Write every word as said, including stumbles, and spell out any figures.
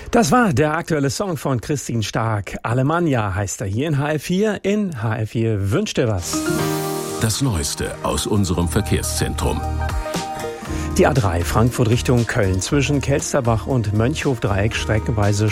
Das war der aktuelle Song von Christine Stark. Alemannia heißt er hier in H F vier. In H F vier wünscht dir was. Das Neueste aus unserem Verkehrszentrum. Die A drei Frankfurt Richtung Köln zwischen Kelsterbach und Mönchhof-Dreieck streckenweise